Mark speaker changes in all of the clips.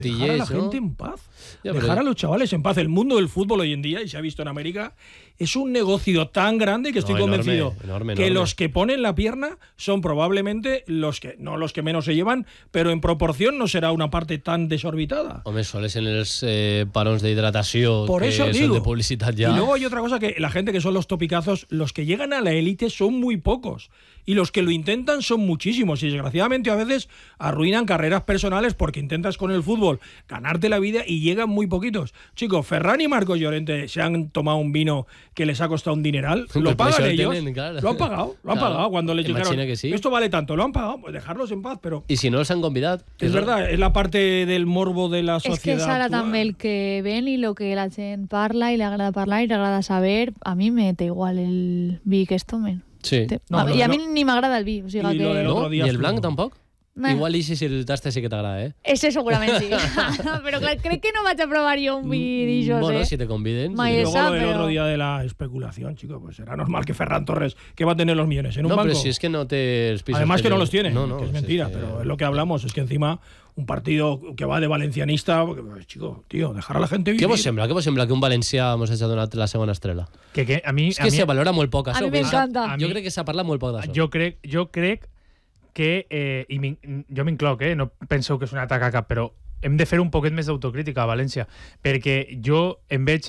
Speaker 1: Dejar a la gente en paz. Dejar a los chavales en paz. El mundo del fútbol hoy en día, y se ha visto en América, es un negocio tan grande que estoy convencido que los que ponen la pierna son probablemente no los que menos se llevan, pero en proporción no será una parte tan desorbitada.
Speaker 2: Home, soles en els parons d'hidratació
Speaker 1: Por
Speaker 2: que
Speaker 1: eso
Speaker 2: son
Speaker 1: digo,
Speaker 2: de publicitat ya.
Speaker 1: Y luego hay otra cosa, que la gente que son los topicazos, los que llegan a la élite son muy pocos. Y los que lo intentan son muchísimos. Y desgraciadamente a veces arruinan carreras personales porque intentas con el fútbol ganarte la vida y llegan muy poquitos. Chicos, Ferran y Marcos Llorente se han tomado un vino que les ha costado un dineral. Lo pagan ellos. Lo han pagado. Cuando les dijeron, esto vale tanto, lo han pagado. Pues dejarlos en paz, pero...
Speaker 2: I si no els han convidat?
Speaker 1: Es verdad, es la parte del morbo de la sociedad.
Speaker 3: Es que Sara també el que ven y lo que la gent parla y le agrada parlar y le agrada saber. A mí me da igual el vi que es tomen.
Speaker 2: Sí.
Speaker 3: I a mi ni m'agrada el vi. O sigui que...
Speaker 2: I el blanc tampoc?
Speaker 3: Nah.
Speaker 2: Igual i si el taste sí que t'agrada, eh?
Speaker 3: Ese segurament sí. Pero clar, crec que no vaig a provar jo un vi d'ixos,
Speaker 2: Bueno, si te conviden.
Speaker 1: Y luego el otro día de la especulación, chicos, pues será normal que Ferran Torres, que va a tener los millones en un banco.
Speaker 2: No, pero si es que no te...
Speaker 1: Además que no los tiene,
Speaker 2: no,
Speaker 1: que es mentira,
Speaker 2: es que...
Speaker 1: pero es lo que hablamos, es que encima un partido que va de valencianista, pues, chico, tío, dejar a la gente vivir.
Speaker 2: Què vos sembla que un valencià mos hagi donat la segona estrela?
Speaker 4: Que a mi...
Speaker 2: És que se valora molt poc,
Speaker 3: això. A mi m'encanta.
Speaker 2: Jo crec que s'ha parlat molt poc d'això.
Speaker 4: Jo crec que, jo m'incloc, no penseu que és un atac a cap, però hem de fer un poquet més d'autocrítica a València, perquè jo em veig,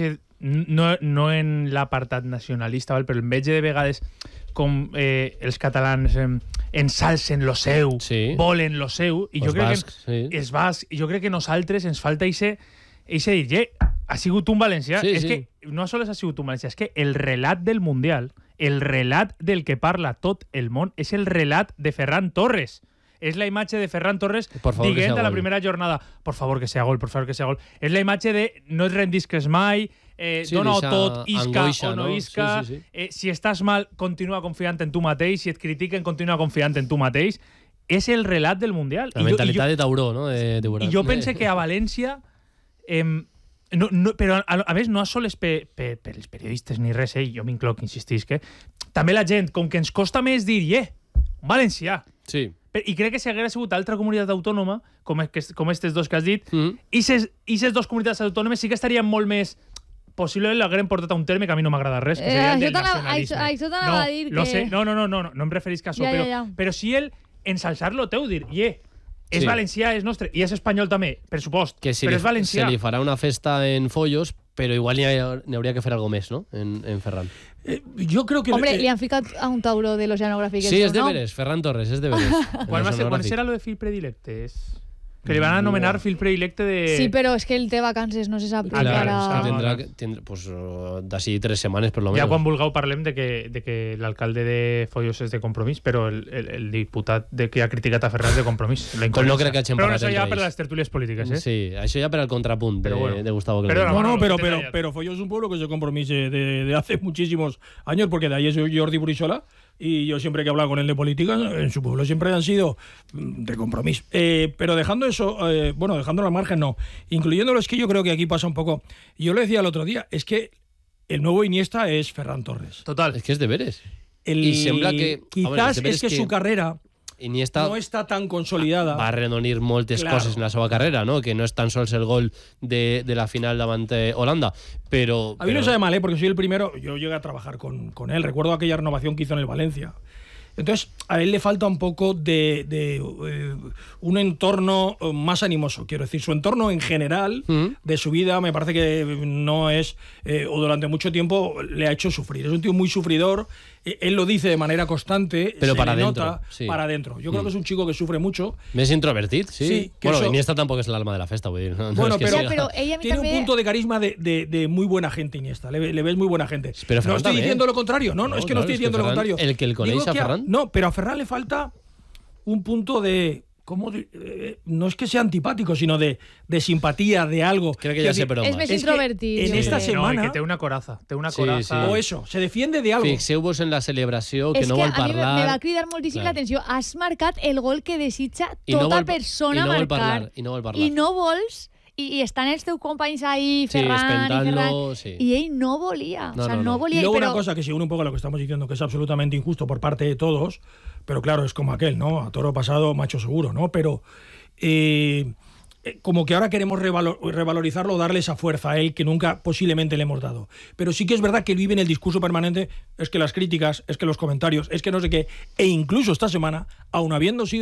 Speaker 4: no en l'apartat nacionalista, però em veig de vegades com els catalans ensalcen lo seu, volen lo seu, i jo crec que els bascs, i jo crec que nosaltres ens falta eixe dir, ha sigut un valencià, és que no sols ha sigut un valencià, és que el relat del Mundial, el relat del que parla tot el món, és el relat de Ferran Torres. És la imatge de Ferran Torres dient a la primera jornada, por favor que sea gol, por favor que sea gol. És la imatge de no et rendisques mai, dona-ho tot, isca o no isca, si estàs mal, continua confiant en tu mateix, si et critiquen, continua confiant en tu mateix. És el relat del Mundial.
Speaker 2: La mentalitat de tauró, no? I
Speaker 4: jo pense que a València... però a més no és sols per els periodistes ni res, jo m'incloc, insistís, que també la gent, com que ens costa més dir un valencià, i crec que si hagués sigut altra comunitat autònoma com aquestes dos que has dit, i aquestes dues comunitats autònomes sí que estarien molt més... Possiblement l'hagueren portat a un terme que a mi no m'agrada res, que seria el del nacionalisme.
Speaker 3: Això t'anava a dir que...
Speaker 4: No em referisc a això, però si ell ensalçar-lo teu, dir, és valencià, és nostre, i és espanyol també, per supost, però és valencià.
Speaker 2: Se li farà una festa en Follos, però igual n'hi hauria que fer alguna més, no?, en Ferran.
Speaker 1: Yo creo que...
Speaker 3: Hombre, le han ficat a un tauro de l'Oceanogràfic.
Speaker 2: Sí, és de veres, Ferran Torres, és de veres.
Speaker 4: Quan serà lo de fill predilecte? Que li van anomenar fill predilecte de...
Speaker 3: Sí, però és que ell té vacances, no se sap
Speaker 2: tindrà pues, d'ací 3 setmanes, per lo menos.
Speaker 4: Ja quan vulgueu parlem de que l'alcalde de Follos és de Compromís, però el diputat que ha criticat a Ferran és de Compromís.
Speaker 2: Però no crec que hagin parlat
Speaker 4: entre ells. Però això ja per les tertúlies polítiques,
Speaker 2: Sí, això ja per al contrapunt de Gustavo Clemente.
Speaker 1: No, pero Follos es un pueblo que es de Compromís de hace muchísimos años, porque de ahí es Jordi Burisola, y yo siempre que he hablado con él de política, en su pueblo siempre han sido de Compromís. Pero dejando eso, dejándolo al margen, no. Incluyéndolo, es que yo creo que aquí pasa un poco... Yo lo decía el otro día, es que el nuevo Iniesta es Ferran Torres.
Speaker 2: Total. Es que es de veres. Y sembla que...
Speaker 1: Quizás es que su carrera...
Speaker 2: Iniesta
Speaker 1: no està tan consolidada.
Speaker 2: Va redonir moltes coses en la seva carrera, no? Que no és tan sols el gol de la final davant Holanda, pero...
Speaker 1: A mí no sabe mal, porque soy el primero. Yo llegué a trabajar con él. Recuerdo aquella renovación que hizo en el Valencia. Entonces, a él le falta un poco de un entorno más animoso. Quiero decir, su entorno en general de su vida me parece que no es, o durante mucho tiempo le ha hecho sufrir. Es un tío muy sufridor. Él lo dice de manera constante,
Speaker 2: pero para
Speaker 1: adentro, para adentro. Yo creo que es un chico que sufre mucho.
Speaker 2: Més introvertit, sí.
Speaker 1: Bueno,
Speaker 2: Iniesta tampoco es el alma de la festa, vull dir.
Speaker 1: Bueno,
Speaker 3: pero ella
Speaker 1: tiene un punto de carisma de muy buena gente, Iniesta. Le ves muy buena gente.
Speaker 2: Pero
Speaker 1: no estoy diciendo lo contrario, no, es que no estoy diciendo lo contrario.
Speaker 2: El que el coneix a Ferran.
Speaker 1: No, pero a Ferran le falta un punto de... no es que sea antipático, sino de simpatía, de algo.
Speaker 2: Creo que ya sé, pero
Speaker 3: es més introvertit.
Speaker 1: En esta semana...
Speaker 4: que té una coraza.
Speaker 1: O eso, se defiende de algo.
Speaker 2: Fixeu-vos en la celebració, que no vol parlar.
Speaker 3: És que a mi me va cridar moltíssim l'atenció. Has marcat el gol que desitja tota persona marcar.
Speaker 2: I no vol parlar.
Speaker 3: I no vols... I estan els teus companys ahí, Ferran, y ell no volia. No volia.
Speaker 1: Y luego una cosa que se une un poco a lo que estamos diciendo, que es absolutamente injusto por parte de todos, pero claro, es como aquel, ¿no? A toro pasado, macho seguro, ¿no? Pero como que ahora queremos revalorizarlo o darle esa fuerza a él que nunca posiblemente le hemos dado. Pero sí que es verdad que él vive en el discurso permanente, es que las críticas, es que los comentarios, es que no sé qué, e incluso esta semana, aun habiendo sido